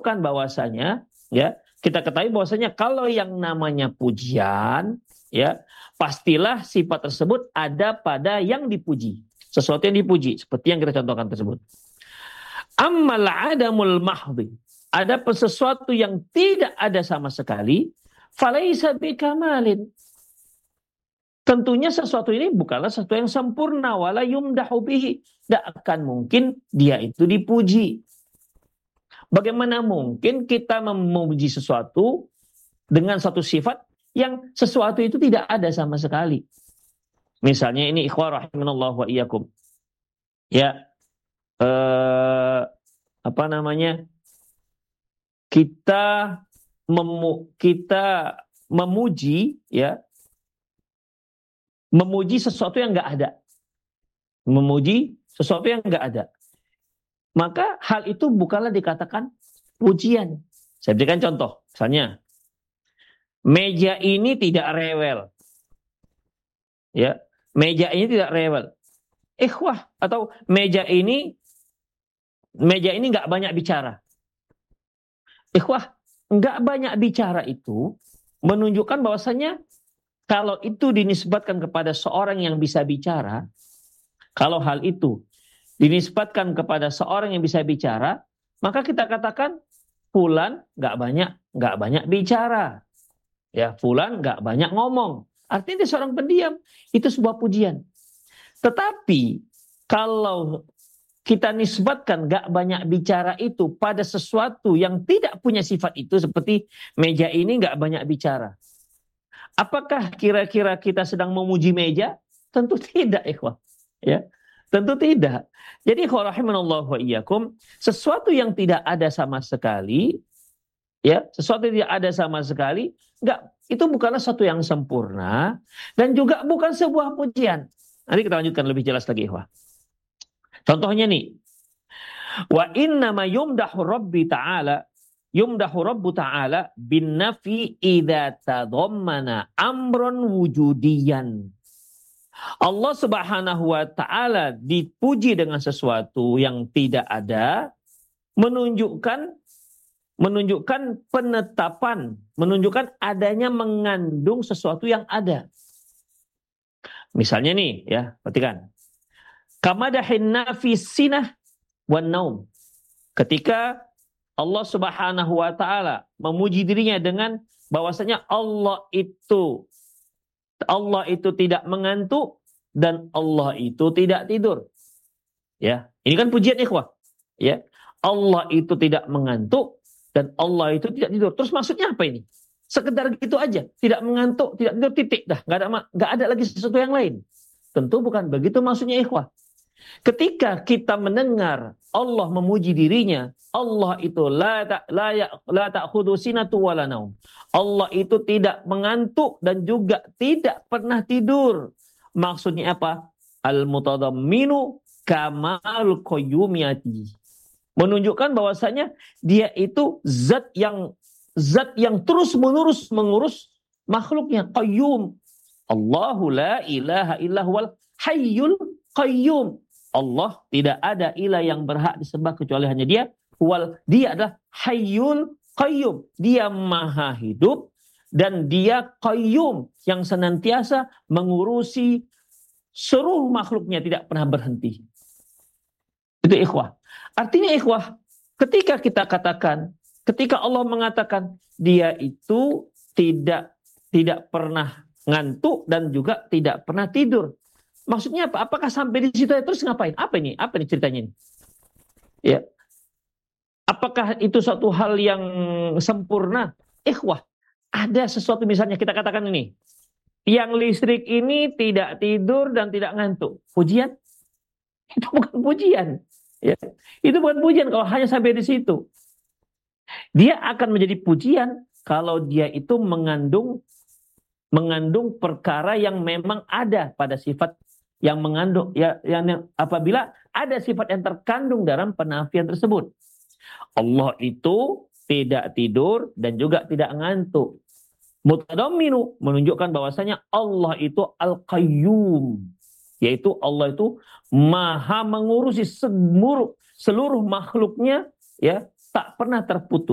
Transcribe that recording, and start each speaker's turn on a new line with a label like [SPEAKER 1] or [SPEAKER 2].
[SPEAKER 1] menunjukkan bahwasanya, ya, kita ketahui bahwasanya kalau yang namanya pujian, ya, pastilah sifat tersebut ada pada yang dipuji, sesuatu yang dipuji, seperti yang kita contohkan tersebut. Ammal adamul mahdhi, ada sesuatu yang tidak ada sama sekali, falaisa bikamalin. Tentunya sesuatu ini bukanlah sesuatu yang sempurna, wala yumdahu bihi. Tidak akan mungkin dia itu dipuji. Bagaimana mungkin kita memuji sesuatu dengan satu sifat yang sesuatu itu tidak ada sama sekali? Misalnya ini, ikhwah rahimanallah wa iyyakum. Ya, apa namanya? Kita memuji, ya, memuji sesuatu yang nggak ada, memuji sesuatu yang nggak ada, maka hal itu bukanlah dikatakan pujian. Saya berikan contoh, misalnya meja ini tidak rewel, ya, meja ini tidak rewel, ikhwah, atau meja ini nggak banyak bicara, ikhwah. Nggak banyak bicara itu menunjukkan bahwasanya kalau itu dinisbatkan kepada seorang yang bisa bicara, kalau hal itu dinisbatkan kepada seorang yang bisa bicara, maka kita katakan fulan nggak banyak bicara, ya, fulan nggak banyak ngomong. Artinya dia seorang pendiam, itu sebuah pujian. Tetapi kalau kita nisbatkan nggak banyak bicara itu pada sesuatu yang tidak punya sifat itu, seperti meja ini nggak banyak bicara, apakah kira-kira kita sedang memuji meja? Tentu tidak, ikhwah. Ya, tentu tidak. Jadi, rahimanallahu wa iyyakum, sesuatu yang tidak ada sama sekali, ya, sesuatu yang tidak ada sama sekali, itu bukanlah sesuatu yang sempurna dan juga bukan sebuah pujian. Nanti kita lanjutkan lebih jelas lagi, ikhwah. Contohnya nih, wa innama yumdahu rabbu ta'ala bin nafi idza tadammana amran wujudiyan. Allah Subhanahu wa taala dipuji dengan sesuatu yang tidak ada, menunjukkan penetapan, menunjukkan adanya mengandung sesuatu yang ada. Misalnya nih, ya, perhatikan. Kamadahin nafi sinah wan naum. Ketika Allah Subhanahu wa taala memuji dirinya dengan bahwasanya Allah itu tidak mengantuk dan Allah itu tidak tidur. Ya, ini kan pujian, ikhwah. Ya, Allah itu tidak mengantuk dan Allah itu tidak tidur. Terus maksudnya apa ini? Sekedar gitu aja, tidak mengantuk, tidak tidur, titik, dah, nggak ada lagi sesuatu yang lain. Tentu bukan begitu maksudnya, ikhwah. Ketika kita mendengar Allah memuji dirinya, Allah itu la ta'khudhu sinatu wala naum. Allah itu tidak mengantuk dan juga tidak pernah tidur. Maksudnya apa? Al-mutadamminu kamal qayyumiyati. Menunjukkan bahwasanya dia itu zat yang terus-menerus mengurus makhluknya, qayyum. Allahu la ilaha illa huwal hayyul qayyum. Allah tidak ada ilah yang berhak disembah kecuali hanya Dia. Dia adalah Hayyul Qayyum. Dia maha hidup dan Dia Qayyum yang senantiasa mengurusi seluruh makhluknya, tidak pernah berhenti. Itu, ikhwah. Artinya, ikhwah, ketika Allah mengatakan Dia itu tidak pernah ngantuk dan juga tidak pernah tidur. Maksudnya apa? Apakah sampai di situ terus ngapain? Apa ini ceritanya ini? Ya. Apakah itu suatu hal yang sempurna? Ikhwah, ada sesuatu, misalnya kita katakan ini, yang listrik ini tidak tidur dan tidak ngantuk. Pujian? Itu bukan pujian. Ya. Itu bukan pujian kalau hanya sampai di situ. Dia akan menjadi pujian kalau dia itu mengandung perkara yang memang ada pada sifat yang mengandung, ya, yang apabila ada sifat yang terkandung dalam penafian tersebut. Allah itu tidak tidur dan juga tidak ngantuk. Mutadamminu menunjukkan bahwasanya Allah itu Al-Qayyum, yaitu Allah itu maha mengurusi seluruh makhluknya, ya, tak pernah terputus.